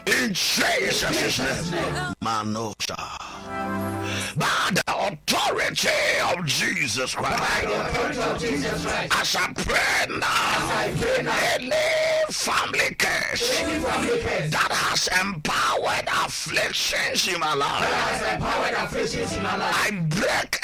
In Jesus' name. Manosha. By the authority of Jesus Christ. As I pray now, any family curse that has empowered afflictions in my life, I break